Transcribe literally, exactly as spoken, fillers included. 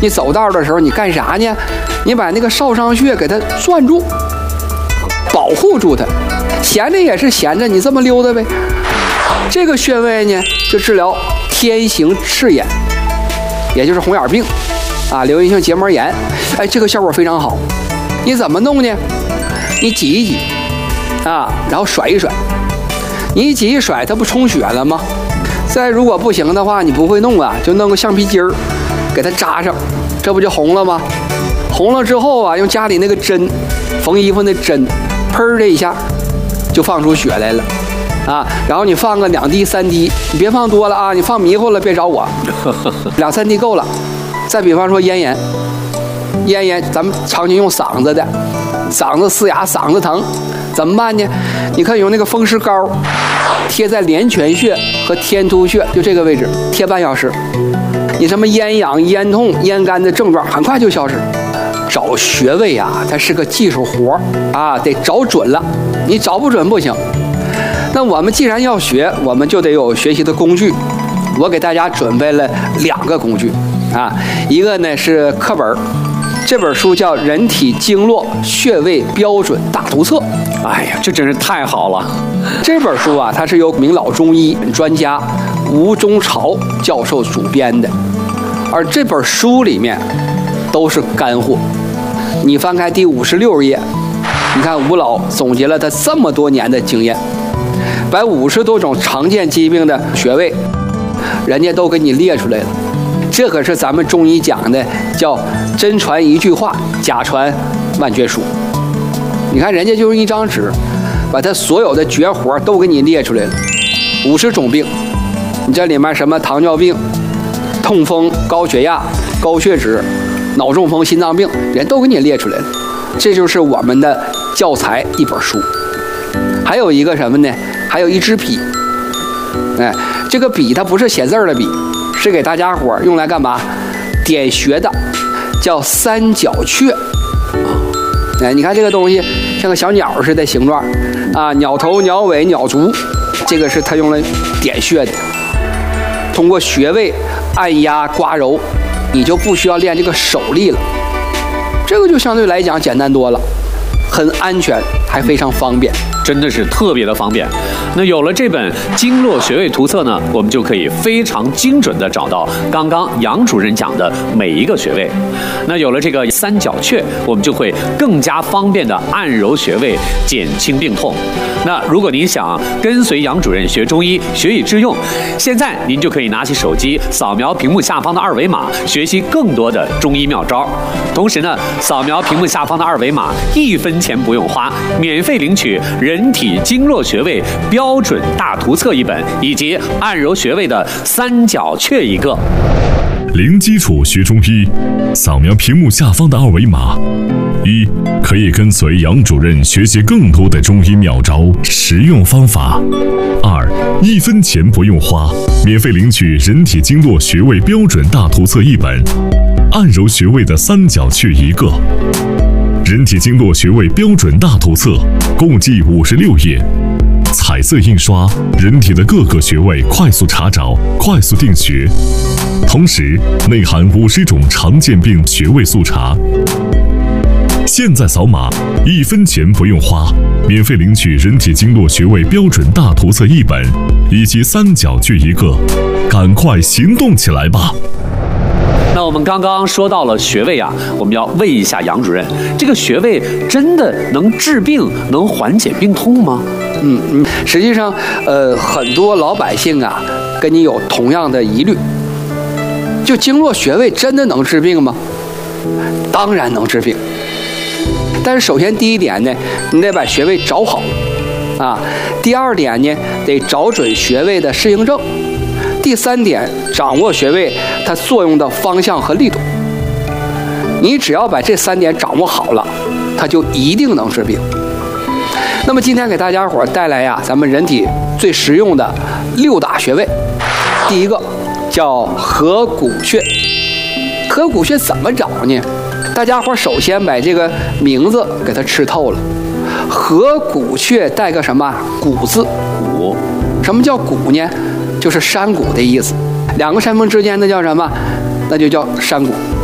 你走道的时候，你干啥呢？你把那个少商穴给它攥住，保护住它。闲着也是闲着，你这么溜达呗。这个穴位呢，就治疗天行赤眼，也就是红眼病啊，流行性结膜炎。哎，这个效果非常好。你怎么弄呢？你挤一挤啊，然后甩一甩。你一挤一甩，它不充血了吗？再如果不行的话，你不会弄啊，就弄个橡皮筋儿给它扎上，这不就红了吗？红了之后啊，用家里那个针，缝衣服那针，砰的一下就放出血来了啊。然后你放个两滴三滴，你别放多了啊，你放迷糊了别找我，两三滴够了。再比方说咽炎，咽炎咱们常年用嗓子的，嗓子嘶哑，嗓子疼，怎么办呢？你可以用那个风湿膏贴在连泉穴和天突穴，就这个位置贴半小时，你什么咽痒、咽痛、咽干的症状很快就消失。找穴位啊，它是个技术活啊，得找准了，你找不准不行。那我们既然要学，我们就得有学习的工具。我给大家准备了两个工具啊，一个呢是课本，这本书叫《人体经络穴位标准大图册》。 哎呀，这真是太好了！ 这本书啊，它是由名老中医专家吴中朝教授主编的，而这本书里面都是干货。你翻开第五十六页，你看吴老总结了他这么多年的经验，把五十多种常见疾病的穴位，人家都给你列出来了。这可是咱们中医讲的叫真传一句话，假传万卷书。你看人家就用一张纸，把他所有的绝活都给你列出来了，五十种病，你这里面什么糖尿病、痛风、高血压、高血脂、脑中风、心脏病，人都给你列出来了。这就是我们的教材一本书。还有一个什么呢？还有一支笔，哎，这个笔它不是写字的笔，是给大家伙用来干嘛？点穴的，叫三角雀。哎，你看这个东西像个小鸟似的形状啊，鸟头、鸟尾、鸟足，这个是它用来点穴的。通过穴位按压刮揉，你就不需要练这个手力了，这个就相对来讲简单多了，很安全，还非常方便。 真的是特别的方便。那有了这本经络穴位图册呢，我们就可以非常精准的找到刚刚杨主任讲的每一个穴位。那有了这个三角雀，我们就会更加方便的按揉穴位，减轻病痛。那如果您想跟随杨主任学中医，学以致用，现在您就可以拿起手机扫描屏幕下方的二维码，学习更多的中医妙招。同时呢，扫描屏幕下方的二维码，一分钱不用花，免费领取人体经络穴位标准大图册一本，以及按揉穴位的三角雀一个。 零基础学中医，扫描屏幕下方的二维码。一，可以跟随杨主任学习更多的中医妙招、实用方法。二，一分钱不用花，免费领取人体经络穴位标准大图册一本，按揉穴位的三角雀一个。人体经络穴位标准大图册共计五十六页，彩色印刷，人体的各个穴位快速查找，快速定穴，同时内含五十种常见病穴位速查。现在扫码，一分钱不用花，免费领取人体经络穴位标准大图册一本，以及三角雀一个，赶快行动起来吧！ 那我们刚刚说到了穴位啊，我们要问一下杨主任，这个穴位真的能治病、能缓解病痛吗？ 嗯嗯，实际上，呃，很多老百姓啊，跟你有同样的疑虑，就经络穴位真的能治病吗？当然能治病，但是首先第一点呢，你得把穴位找好啊；第二点呢，得找准穴位的适应症；第三点，掌握穴位它作用的方向和力度。你只要把这三点掌握好了，它就一定能治病。那么今天给大家伙带来呀，咱们人体最实用的六大穴位。第一个叫合谷穴。合谷穴怎么找呢？大家伙首先把这个名字给它吃透了。合谷穴带个什么谷字？ 谷。 什么叫谷呢？就是山谷的意思。两个山峰之间那叫什么？那就叫山谷。